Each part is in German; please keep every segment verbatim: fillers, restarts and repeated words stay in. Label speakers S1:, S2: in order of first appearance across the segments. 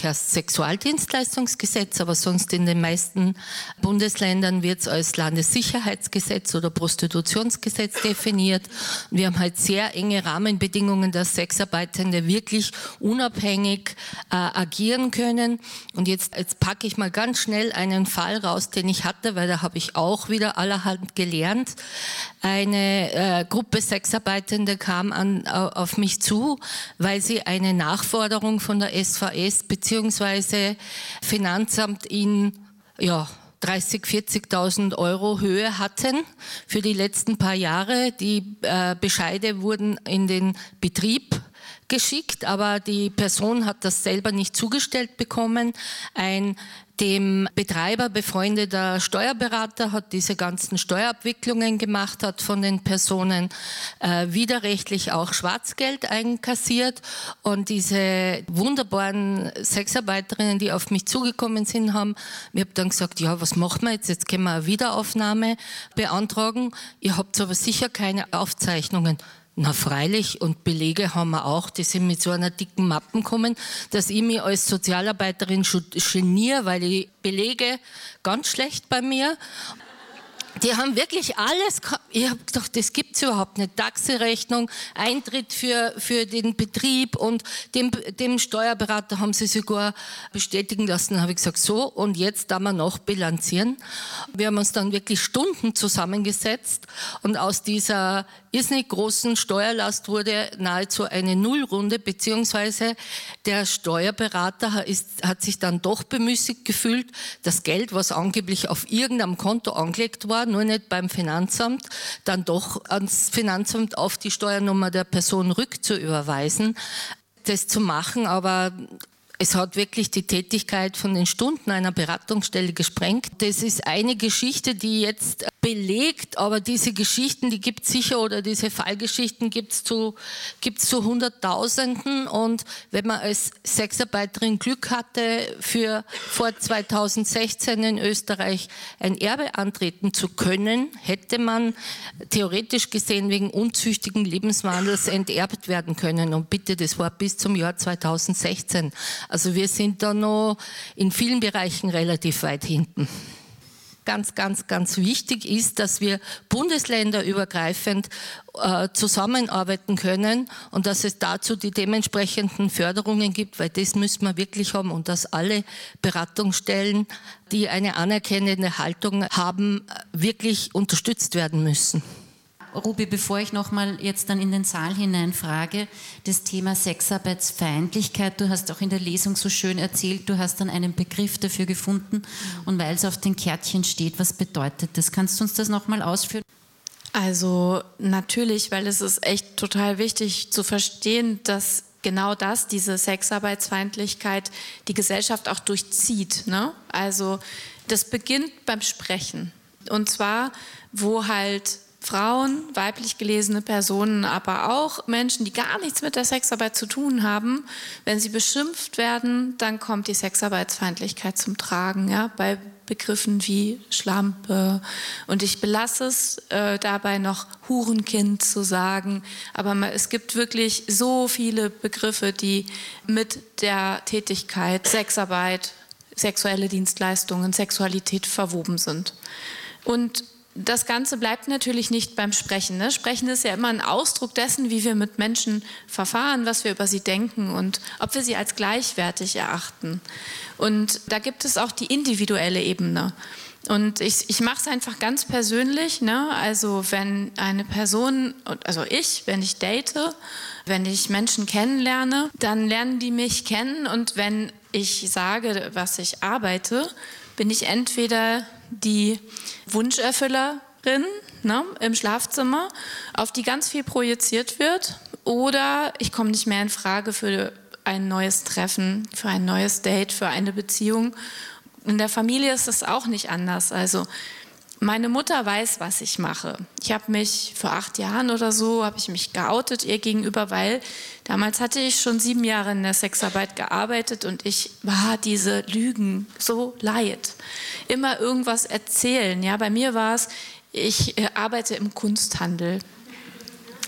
S1: das Sexualdienstleistungsgesetz, aber sonst in den meisten Bundesländern wird es als Landessicherheitsgesetz oder Prostitutionsgesetz definiert. Wir haben halt sehr enge Rahmenbedingungen, dass Sexarbeitende wirklich unabhängig äh, agieren können. Und jetzt, jetzt packe ich mal ganz schnell einen Fall raus, den ich hatte, weil da habe ich auch wieder allerhand gelernt. Eine äh, Gruppe Sexarbeitende kam an, auf mich zu, weil sie eine Nachforderung von der S V S beziehungsweise Finanzamt in ja, dreißig-, vierzigtausend Euro Höhe hatten für die letzten paar Jahre. Die äh, Bescheide wurden in den Betrieb geschickt, aber die Person hat das selber nicht zugestellt bekommen. Ein dem Betreiber befreundeter Steuerberater hat diese ganzen Steuerabwicklungen gemacht, hat von den Personen äh, widerrechtlich auch Schwarzgeld einkassiert, und diese wunderbaren Sexarbeiterinnen, die auf mich zugekommen sind, haben, ich habe dann gesagt, ja, was machen wir jetzt? Jetzt können wir eine Wiederaufnahme beantragen. Ihr habt aber sicher keine Aufzeichnungen. Na freilich, und Belege haben wir auch, die sind mit so einer dicken Mappen gekommen, dass ich mich als Sozialarbeiterin geniere, weil die Belege ganz schlecht bei mir. Die haben wirklich alles, ich habe gedacht, das gibt es überhaupt nicht. Taxirechnung, Eintritt für, für den Betrieb, und dem, dem Steuerberater haben sie sogar bestätigen lassen. Da habe ich gesagt, so, und jetzt da wir noch bilanzieren. Wir haben uns dann wirklich Stunden zusammengesetzt, und aus dieser irrsinnig großen Steuerlast wurde nahezu eine Nullrunde, beziehungsweise der Steuerberater ist, hat sich dann doch bemüßigt gefühlt, das Geld, was angeblich auf irgendeinem Konto angelegt war, nur nicht beim Finanzamt, dann doch ans Finanzamt auf die Steuernummer der Person rückzuüberweisen, das zu machen, aber es hat wirklich die Tätigkeit von den Stunden einer Beratungsstelle gesprengt. Das ist eine Geschichte, die jetzt belegt, aber diese Geschichten, die gibt es sicher, oder diese Fallgeschichten gibt es zu, gibt's zu Hunderttausenden, und wenn man als Sexarbeiterin Glück hatte, für vor zweitausendsechzehn in Österreich ein Erbe antreten zu können, hätte man theoretisch gesehen wegen unzüchtigen Lebenswandels enterbt werden können, und bitte, das war bis zum Jahr zweitausendsechzehn. Also wir sind da noch in vielen Bereichen relativ weit hinten. Ganz, ganz, ganz wichtig ist, dass wir bundesländerübergreifend äh, zusammenarbeiten können, und dass es dazu die dementsprechenden Förderungen gibt, weil das müssen wir wirklich haben, und dass alle Beratungsstellen, die eine anerkennende Haltung haben, wirklich unterstützt werden müssen.
S2: Ruby, bevor ich nochmal jetzt dann in den Saal hinein frage, das Thema Sexarbeitsfeindlichkeit, du hast auch in der Lesung so schön erzählt, du hast dann einen Begriff dafür gefunden, und weil es auf den Kärtchen steht, was bedeutet das? Kannst du uns das nochmal ausführen?
S3: Also natürlich, weil es ist echt total wichtig zu verstehen, dass genau das, diese Sexarbeitsfeindlichkeit, die Gesellschaft auch durchzieht, ne? Also das beginnt beim Sprechen, und zwar, wo halt Frauen, weiblich gelesene Personen, aber auch Menschen, die gar nichts mit der Sexarbeit zu tun haben, wenn sie beschimpft werden, dann kommt die Sexarbeitsfeindlichkeit zum Tragen, ja, bei Begriffen wie Schlampe, und ich belasse es äh, dabei noch Hurenkind zu sagen, aber man, es gibt wirklich so viele Begriffe, die mit der Tätigkeit Sexarbeit, sexuelle Dienstleistungen, Sexualität verwoben sind. Und das Ganze bleibt natürlich nicht beim Sprechen. Ne? Sprechen ist ja immer ein Ausdruck dessen, wie wir mit Menschen verfahren, was wir über sie denken und ob wir sie als gleichwertig erachten. Und da gibt es auch die individuelle Ebene. Und ich, ich mache es einfach ganz persönlich. Ne? Also wenn eine Person, also ich, wenn ich date, wenn ich Menschen kennenlerne, dann lernen die mich kennen. Und wenn ich sage, was ich arbeite, bin ich entweder die Wunscherfüllerin, ne, im Schlafzimmer, auf die ganz viel projiziert wird, oder ich komme nicht mehr in Frage für ein neues Treffen, für ein neues Date, für eine Beziehung. In der Familie ist das auch nicht anders. Also meine Mutter weiß, was ich mache. Ich habe mich vor acht Jahren oder so, habe ich mich geoutet ihr gegenüber, weil damals hatte ich schon sieben Jahre in der Sexarbeit gearbeitet, und ich war diese Lügen so leid. Immer irgendwas erzählen. Ja, bei mir war es, ich arbeite im Kunsthandel.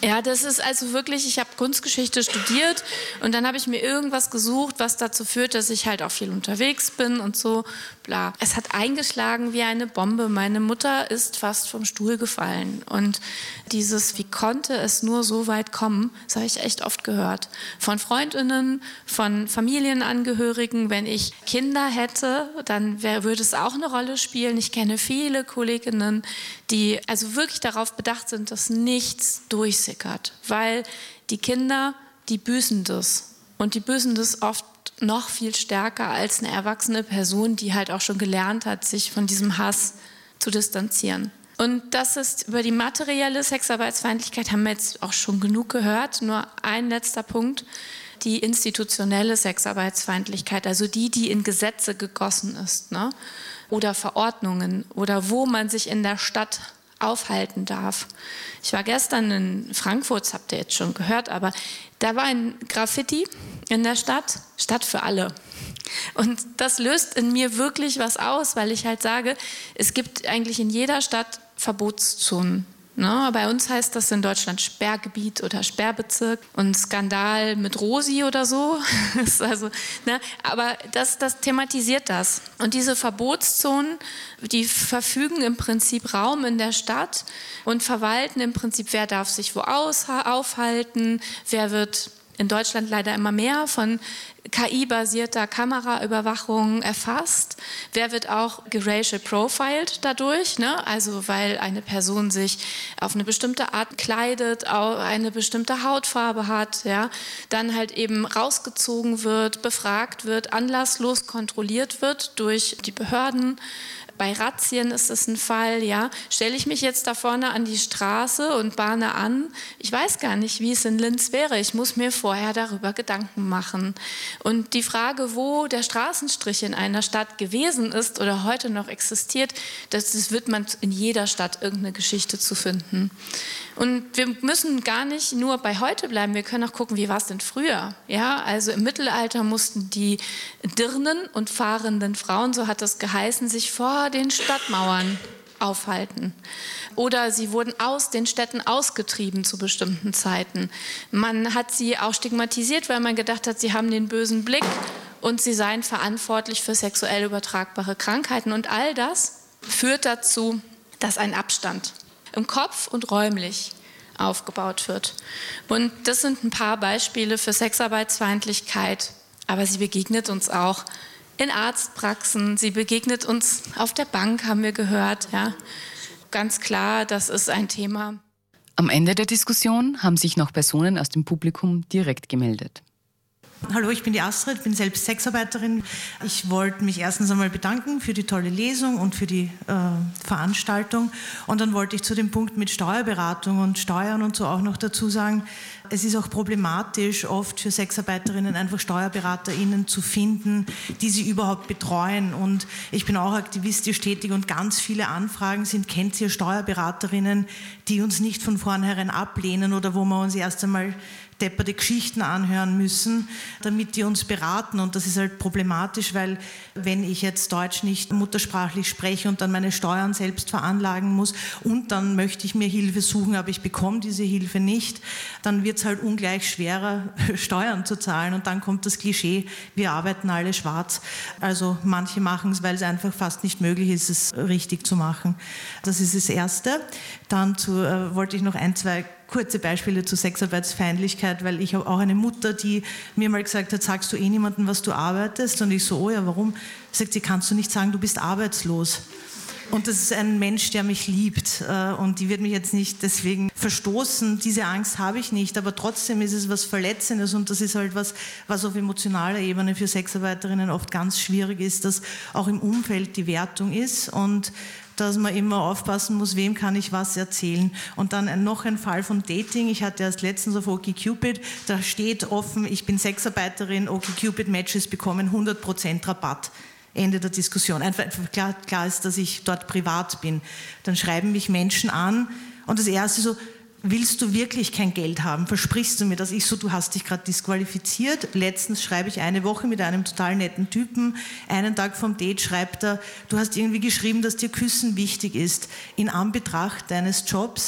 S3: Ja, das ist also wirklich, ich habe Kunstgeschichte studiert und dann habe ich mir irgendwas gesucht, was dazu führt, dass ich halt auch viel unterwegs bin und so, bla. Es hat eingeschlagen wie eine Bombe. Meine Mutter ist fast vom Stuhl gefallen und dieses, wie konnte es nur so weit kommen, das habe ich echt oft gehört. Von Freundinnen, von Familienangehörigen. Wenn ich Kinder hätte, dann wär, würde es auch eine Rolle spielen. Ich kenne viele Kolleginnen, die also wirklich darauf bedacht sind, dass nichts durchsickert, weil die Kinder, die büßen das und die büßen das oft noch viel stärker als eine erwachsene Person, die halt auch schon gelernt hat, sich von diesem Hass zu distanzieren. Und das ist über die materielle Sexarbeitsfeindlichkeit haben wir jetzt auch schon genug gehört. Nur ein letzter Punkt, die institutionelle Sexarbeitsfeindlichkeit, also die, die in Gesetze gegossen ist, ne? Oder Verordnungen oder wo man sich in der Stadt aufhalten darf. Ich war gestern in Frankfurt, das habt ihr jetzt schon gehört, aber da war ein Graffiti in der Stadt, Stadt für alle. Und das löst in mir wirklich was aus, weil ich halt sage, es gibt eigentlich in jeder Stadt Verbotszonen. Ne? Bei uns heißt das in Deutschland Sperrgebiet oder Sperrbezirk und Skandal mit Rosi oder so. also, ne? Aber das, das thematisiert das. Und diese Verbotszonen, die verfügen im Prinzip Raum in der Stadt und verwalten im Prinzip, wer darf sich wo aus, aufhalten, wer wird in Deutschland leider immer mehr von K I-basierter Kameraüberwachung erfasst. Wer wird auch geracial profiled dadurch, ne? Also weil eine Person sich auf eine bestimmte Art kleidet, eine bestimmte Hautfarbe hat, ja? Dann halt eben rausgezogen wird, befragt wird, anlasslos kontrolliert wird durch die Behörden. Bei Razzien ist es ein Fall, ja. Stelle ich mich jetzt da vorne an die Straße und bahne an, ich weiß gar nicht, wie es in Linz wäre. Ich muss mir vorher darüber Gedanken machen. Und die Frage, wo der Straßenstrich in einer Stadt gewesen ist oder heute noch existiert, das, das wird man in jeder Stadt irgendeine Geschichte zu finden. Und wir müssen gar nicht nur bei heute bleiben, wir können auch gucken, wie war es denn früher? Ja, also im Mittelalter mussten die Dirnen und fahrenden Frauen, so hat das geheißen, sich vor den Stadtmauern aufhalten. Oder sie wurden aus den Städten ausgetrieben zu bestimmten Zeiten. Man hat sie auch stigmatisiert, weil man gedacht hat, sie haben den bösen Blick und sie seien verantwortlich für sexuell übertragbare Krankheiten. Und all das führt dazu, dass ein Abstand im Kopf und räumlich aufgebaut wird. Und das sind ein paar Beispiele für Sexarbeitsfeindlichkeit, aber sie begegnet uns auch in Arztpraxen, sie begegnet uns auf der Bank, haben wir gehört. Ja. Ganz klar, das ist ein Thema.
S4: Am Ende der Diskussion haben sich noch Personen aus dem Publikum direkt gemeldet.
S5: Hallo, ich bin die Astrid, bin selbst Sexarbeiterin. Ich wollte mich erstens einmal bedanken für die tolle Lesung und für die äh, Veranstaltung. Und dann wollte ich zu dem Punkt mit Steuerberatung und Steuern und so auch noch dazu sagen, es ist auch problematisch, oft für Sexarbeiterinnen einfach SteuerberaterInnen zu finden, die sie überhaupt betreuen. Und ich bin auch aktivistisch tätig und ganz viele Anfragen sind, kennt ihr Steuerberaterinnen, die uns nicht von vornherein ablehnen oder wo wir uns erst einmal depperte Geschichten anhören müssen, damit die uns beraten. Und das ist halt problematisch, weil wenn ich jetzt Deutsch nicht muttersprachlich spreche und dann meine Steuern selbst veranlagen muss und dann möchte ich mir Hilfe suchen, aber ich bekomme diese Hilfe nicht, dann wird es halt ungleich schwerer, Steuern zu zahlen. Und dann kommt das Klischee, wir arbeiten alle schwarz. Also manche machen es, weil es einfach fast nicht möglich ist, es richtig zu machen. Das ist das Erste. Dann zu, äh, wollte ich noch ein, zwei kurze Beispiele zu Sexarbeitsfeindlichkeit, weil ich habe auch eine Mutter, die mir mal gesagt hat, sagst du eh niemandem, was du arbeitest? Und ich so, oh ja, warum? Sagt sie, kannst du nicht sagen, du bist arbeitslos. Und das ist ein Mensch, der mich liebt und die wird mich jetzt nicht deswegen verstoßen. Diese Angst habe ich nicht, aber trotzdem ist es was Verletzendes und das ist halt was, was auf emotionaler Ebene für Sexarbeiterinnen oft ganz schwierig ist, dass auch im Umfeld die Wertung ist und dass man immer aufpassen muss, wem kann ich was erzählen. Und dann ein, noch ein Fall von Dating. Ich hatte erst letztens auf OkCupid, da steht offen, ich bin Sexarbeiterin, OkCupid-Matches bekommen hundert Prozent Rabatt. Ende der Diskussion. Einfach klar, klar ist, dass ich dort privat bin. Dann schreiben mich Menschen an und das Erste so, willst du wirklich kein Geld haben? Versprichst du mir das? Ich so, du hast dich gerade disqualifiziert. Letztens schreibe ich eine Woche mit einem total netten Typen. Einen Tag vom Date schreibt er, du hast irgendwie geschrieben, dass dir Küssen wichtig ist. In Anbetracht deines Jobs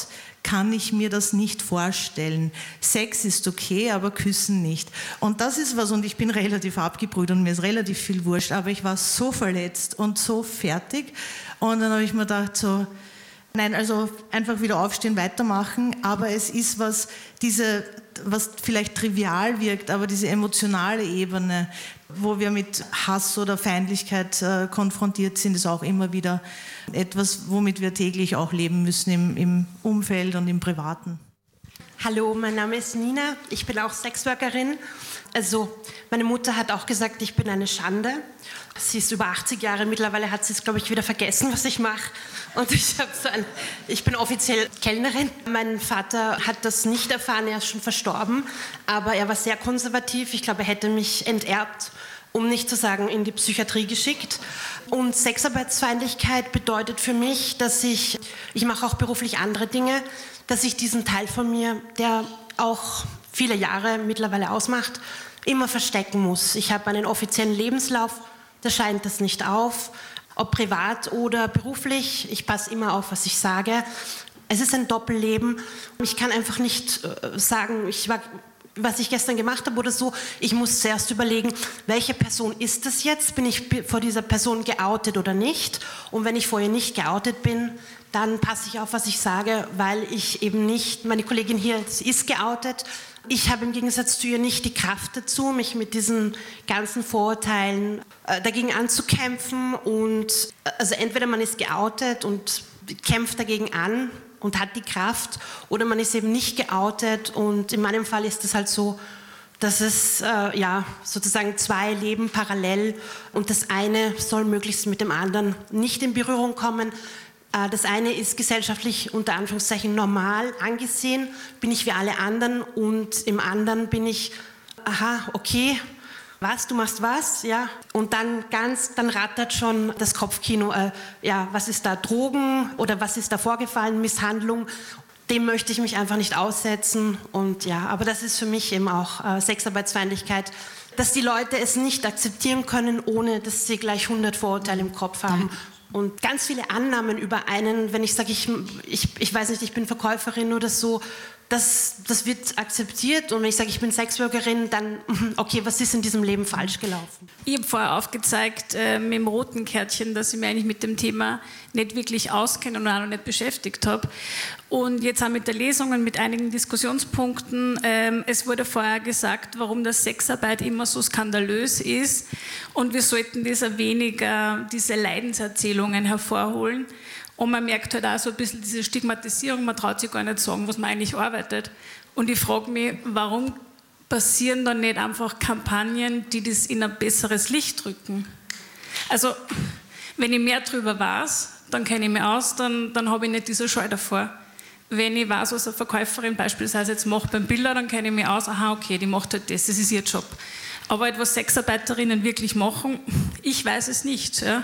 S5: kann ich mir das nicht vorstellen. Sex ist okay, aber Küssen nicht. Und das ist was, und ich bin relativ abgebrüht und mir ist relativ viel wurscht, aber ich war so verletzt und so fertig. Und dann habe ich mir gedacht, so, nein, also einfach wieder aufstehen, weitermachen, aber es ist was, diese, was vielleicht trivial wirkt, aber diese emotionale Ebene, wo wir mit Hass oder Feindlichkeit äh, konfrontiert sind, ist auch immer wieder etwas, womit wir täglich auch leben müssen im, im Umfeld und im Privaten.
S6: Hallo, mein Name ist Nina, ich bin auch Sexworkerin. Also, meine Mutter hat auch gesagt, ich bin eine Schande. Sie ist über achtzig Jahre, mittlerweile hat sie es, glaube ich, wieder vergessen, was ich mache. Und ich, hab so ein, ich bin offiziell Kellnerin. Mein Vater hat das nicht erfahren, er ist schon verstorben. Aber er war sehr konservativ, ich glaube, er hätte mich enterbt, um nicht zu sagen, in die Psychiatrie geschickt. Und Sexarbeitsfeindlichkeit bedeutet für mich, dass ich, ich mache auch beruflich andere Dinge, dass ich diesen Teil von mir, der auch viele Jahre mittlerweile ausmacht, immer verstecken muss. Ich habe einen offiziellen Lebenslauf, da scheint das nicht auf, ob privat oder beruflich. Ich passe immer auf, was ich sage. Es ist ein Doppelleben. Ich kann einfach nicht äh, sagen, ich war, was ich gestern gemacht habe oder so. Ich muss zuerst überlegen, welche Person ist das jetzt? Bin ich vor dieser Person geoutet oder nicht? Und wenn ich vor ihr nicht geoutet bin, dann passe ich auf, was ich sage, weil ich eben nicht, meine Kollegin hier ist geoutet. Ich habe im Gegensatz zu ihr nicht die Kraft dazu, mich mit diesen ganzen Vorurteilen äh, dagegen anzukämpfen. Und also entweder man ist geoutet und kämpft dagegen an und hat die Kraft, oder man ist eben nicht geoutet. Und in meinem Fall ist es halt so, dass es äh, ja, sozusagen zwei Leben parallel, und das eine soll möglichst mit dem anderen nicht in Berührung kommen. Das eine ist gesellschaftlich unter Anführungszeichen normal angesehen, bin ich wie alle anderen, und im anderen bin ich, aha, okay, was, du machst was, ja, und dann ganz, dann rattert schon das Kopfkino, äh, ja, was ist da, Drogen oder was ist da vorgefallen, Misshandlung, dem möchte ich mich einfach nicht aussetzen, und ja, aber das ist für mich eben auch äh, Sexarbeitsfeindlichkeit, dass die Leute es nicht akzeptieren können, ohne dass sie gleich hundert Vorurteile im Kopf haben. Ja. Und ganz viele Annahmen über einen, wenn ich sage, ich, ich, ich weiß nicht, ich bin Verkäuferin oder so, das, das wird akzeptiert. Und wenn ich sage, ich bin Sexworkerin, dann, okay, was ist in diesem Leben falsch gelaufen?
S7: Ich habe vorher aufgezeigt äh, mit dem roten Kärtchen, dass ich mich eigentlich mit dem Thema nicht wirklich auskenne und auch noch nicht beschäftigt habe. Und jetzt auch mit der Lesung und mit einigen Diskussionspunkten. Ähm, es wurde vorher gesagt, warum das Sexarbeit immer so skandalös ist. Und wir sollten dieser weniger diese Leidenserzählungen hervorholen. Und man merkt halt auch so ein bisschen diese Stigmatisierung, man traut sich gar nicht sagen, was man eigentlich arbeitet. Und ich frage mich, warum passieren dann nicht einfach Kampagnen, die das in ein besseres Licht rücken? Also, wenn ich mehr darüber weiß, dann kenne ich mich aus, dann, dann habe ich nicht diese Scheu davor. Wenn ich weiß, was eine Verkäuferin beispielsweise jetzt macht beim Biller, dann kenne ich mich aus, aha, okay, die macht halt das, das ist ihr Job. Aber etwas Sexarbeiterinnen wirklich machen, ich weiß es nicht. Ja.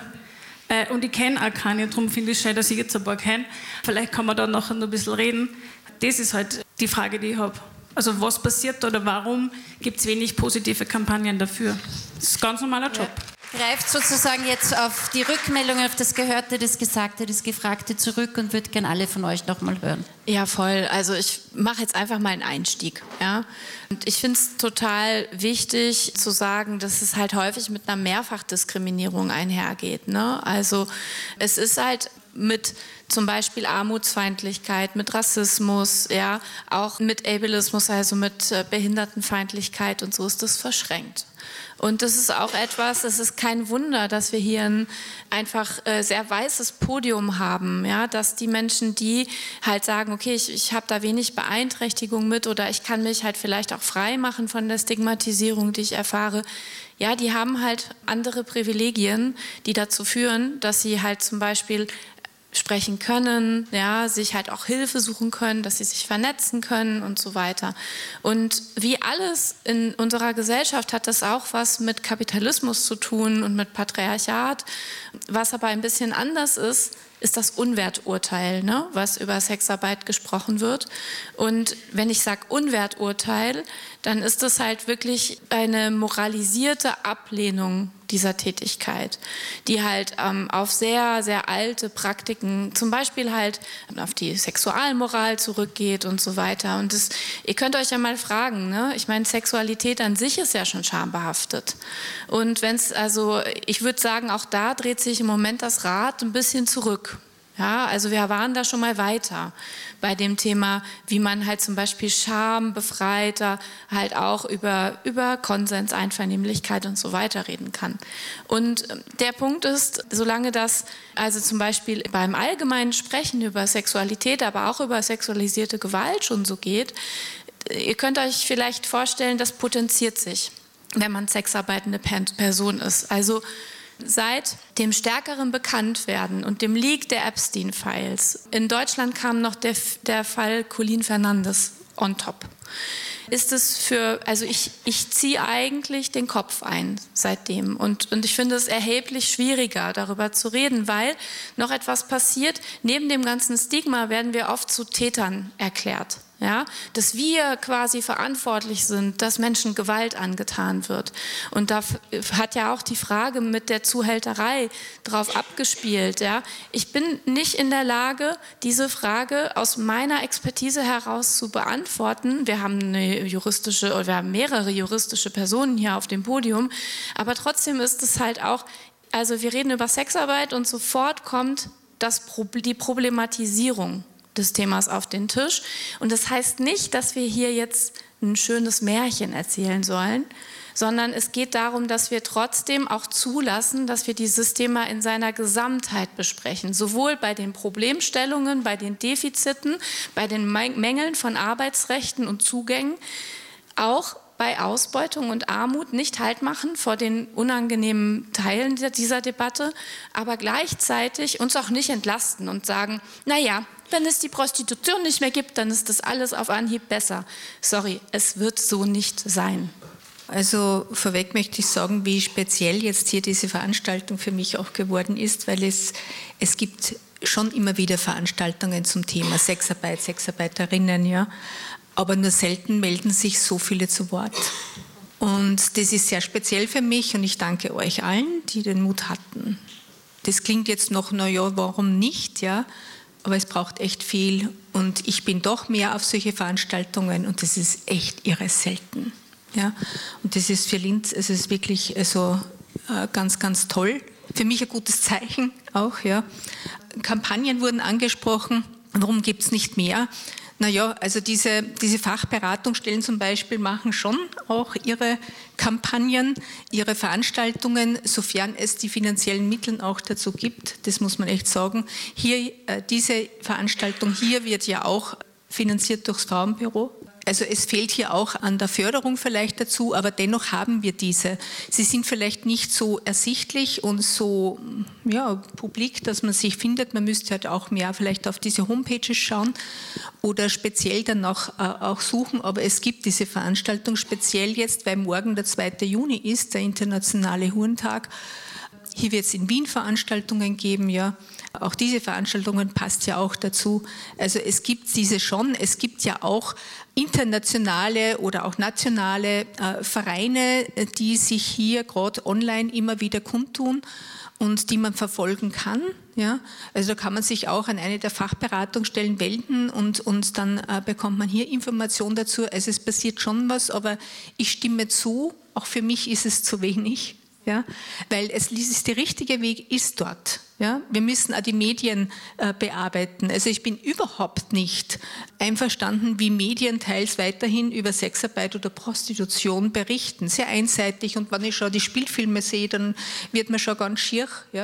S7: Und ich kenne auch keine, darum finde ich es schön, dass ich jetzt ein paar kenne. Vielleicht kann man da nachher noch ein bisschen reden. Das ist halt die Frage, die ich habe. Also was passiert oder warum gibt es wenig positive Kampagnen dafür? Das ist ein ganz normaler Job.
S2: Ja. Greift sozusagen jetzt auf die Rückmeldungen, auf das Gehörte, das Gesagte, das Gefragte zurück und würde gerne alle von euch nochmal hören.
S3: Ja, voll. Also ich mache jetzt einfach mal einen Einstieg. Ja? Und ich finde es total wichtig zu sagen, dass es halt häufig mit einer Mehrfachdiskriminierung einhergeht. Ne? Also es ist halt mit zum Beispiel Armutsfeindlichkeit, mit Rassismus, ja, auch mit Ableismus, also mit Behindertenfeindlichkeit und so ist das verschränkt. Und das ist auch etwas, es ist kein Wunder, dass wir hier ein einfach äh, sehr weißes Podium haben, ja, dass die Menschen, die halt sagen, okay, ich, ich habe da wenig Beeinträchtigung mit oder ich kann mich halt vielleicht auch frei machen von der Stigmatisierung, die ich erfahre, ja, die haben halt andere Privilegien, die dazu führen, dass sie halt zum Beispiel sprechen können, ja, sich halt auch Hilfe suchen können, dass sie sich vernetzen können und so weiter. Und wie alles in unserer Gesellschaft hat das auch was mit Kapitalismus zu tun und mit Patriarchat. Was aber ein bisschen anders ist, ist das Unwerturteil, ne, was über Sexarbeit gesprochen wird. Und wenn ich sage Unwerturteil, dann ist das halt wirklich eine moralisierte Ablehnung dieser Tätigkeit, die halt ähm, auf sehr, sehr alte Praktiken, zum Beispiel halt auf die Sexualmoral zurückgeht und so weiter. Und das, ihr könnt euch ja mal fragen, ne? Ich meine, Sexualität an sich ist ja schon schambehaftet. Und wenn es, also ich würde sagen, auch da dreht sich im Moment das Rad ein bisschen zurück. Ja, also wir waren da schon mal weiter bei dem Thema, wie man halt zum Beispiel schambefreiter halt auch über, über Konsens, Einvernehmlichkeit und so weiter reden kann. Und der Punkt ist, solange das also zum Beispiel beim allgemeinen Sprechen über Sexualität, aber auch über sexualisierte Gewalt schon so geht, ihr könnt euch vielleicht vorstellen, das potenziert sich, wenn man sexarbeitende Person ist. Also seit dem stärkeren Bekanntwerden und dem Leak der Epstein-Files, in Deutschland kam noch der, der Fall Colin Fernandes on top, ist es für, also ich, ich ziehe eigentlich den Kopf ein seitdem und, und ich finde es erheblich schwieriger, darüber zu reden, weil noch etwas passiert. Neben dem ganzen Stigma werden wir oft zu Tätern erklärt. Ja, dass wir quasi verantwortlich sind, dass Menschen Gewalt angetan wird. Und da hat ja auch die Frage mit der Zuhälterei drauf abgespielt. Ja. Ich bin nicht in der Lage, diese Frage aus meiner Expertise heraus zu beantworten. Wir haben eine juristische, oder wir haben mehrere juristische Personen hier auf dem Podium, aber trotzdem ist es halt auch, also wir reden über Sexarbeit und sofort kommt das, die Problematisierung des Themas auf den Tisch. Und das heißt nicht, dass wir hier jetzt ein schönes Märchen erzählen sollen, sondern es geht darum, dass wir trotzdem auch zulassen, dass wir dieses Thema in seiner Gesamtheit besprechen. Sowohl bei den Problemstellungen, bei den Defiziten, bei den Mängeln von Arbeitsrechten und Zugängen, auch bei Ausbeutung und Armut nicht Halt machen vor den unangenehmen Teilen dieser Debatte, aber gleichzeitig uns auch nicht entlasten und sagen, naja, wenn es die Prostitution nicht mehr gibt, dann ist das alles auf Anhieb besser. Sorry, es wird so nicht sein.
S8: Also vorweg möchte ich sagen, wie speziell jetzt hier diese Veranstaltung für mich auch geworden ist, weil es, es gibt schon immer wieder Veranstaltungen zum Thema Sexarbeit, Sexarbeiterinnen, ja. Aber nur selten melden sich so viele zu Wort. Und das ist sehr speziell für mich und ich danke euch allen, die den Mut hatten. Das klingt jetzt noch, na ja, warum nicht, ja? Aber es braucht echt viel und ich bin doch mehr auf solche Veranstaltungen und das ist echt irre selten. Ja? Und das ist für Linz, es ist wirklich also, äh, ganz, ganz toll. Für mich ein gutes Zeichen auch. Ja? Kampagnen wurden angesprochen, warum gibt es nicht mehr? Naja, also diese, diese Fachberatungsstellen zum Beispiel machen schon auch ihre Kampagnen, ihre Veranstaltungen, sofern es die finanziellen Mittel auch dazu gibt. Das muss man echt sagen. Hier, äh, diese Veranstaltung hier wird ja auch finanziert durchs Frauenbüro. Also es fehlt hier auch an der Förderung vielleicht dazu, aber dennoch haben wir diese. Sie sind vielleicht nicht so ersichtlich und so ja, publik, dass man sich findet. Man müsste halt auch mehr vielleicht auf diese Homepages schauen oder speziell dann auch, äh, auch suchen. Aber es gibt diese Veranstaltung speziell jetzt, weil morgen der zweite Juni ist, der internationale Hurentag. Hier wird es in Wien Veranstaltungen geben, ja. Auch diese Veranstaltungen passt ja auch dazu. Also es gibt diese schon, es gibt ja auch internationale oder auch nationale äh, Vereine, die sich hier gerade online immer wieder kundtun und die man verfolgen kann. Ja? Also da kann man sich auch an eine der Fachberatungsstellen wenden und, und dann äh, bekommt man hier Informationen dazu. Also es passiert schon was, aber ich stimme zu, auch für mich ist es zu wenig. Ja, weil es ist der richtige Weg ist dort. Ja, wir müssen auch die Medien äh, bearbeiten. Also ich bin überhaupt nicht einverstanden, wie Medien teils weiterhin über Sexarbeit oder Prostitution berichten. Sehr einseitig und wenn ich schon die Spielfilme sehe, dann wird mir schon ganz schier. Ja.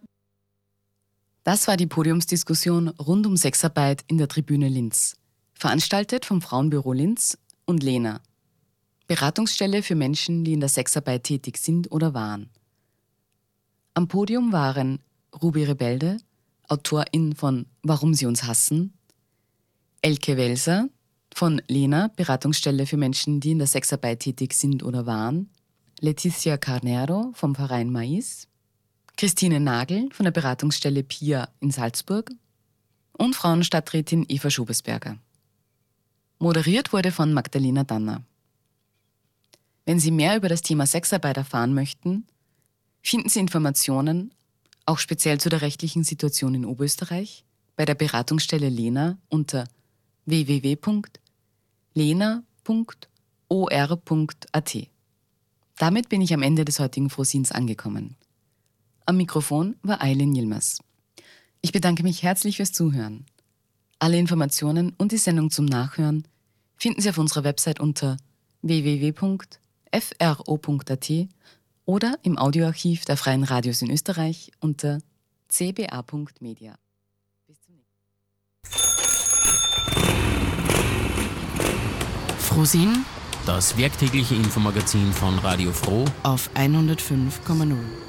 S4: Das war die Podiumsdiskussion rund um Sexarbeit in der Tribüne Linz. Veranstaltet vom Frauenbüro Linz und Lena. Beratungsstelle für Menschen, die in der Sexarbeit tätig sind oder waren. Am Podium waren Ruby Rebelde, Autorin von Warum sie uns hassen, Elke Welser von Lena, Beratungsstelle für Menschen, die in der Sexarbeit tätig sind oder waren, Letizia Carnero vom Verein Mais, Christine Nagel von der Beratungsstelle Pia in Salzburg und Frauenstadträtin Eva Schubesberger. Moderiert wurde von Magdalena Danner. Wenn Sie mehr über das Thema Sexarbeit erfahren möchten, finden Sie Informationen, auch speziell zu der rechtlichen Situation in Oberösterreich, bei der Beratungsstelle Lena unter w w w punkt lena punkt o r punkt a t. Damit bin ich am Ende des heutigen Frohsinns angekommen. Am Mikrofon war Eileen Yilmaz. Ich bedanke mich herzlich fürs Zuhören. Alle Informationen und die Sendung zum Nachhören finden Sie auf unserer Website unter w w w punkt f r o punkt a t oder im Audioarchiv der Freien Radios in Österreich unter c b a punkt media. Bis zum nächsten Mal.
S9: Frohsinn, das werktägliche Infomagazin von Radio Froh
S10: auf hundertfünf Komma null.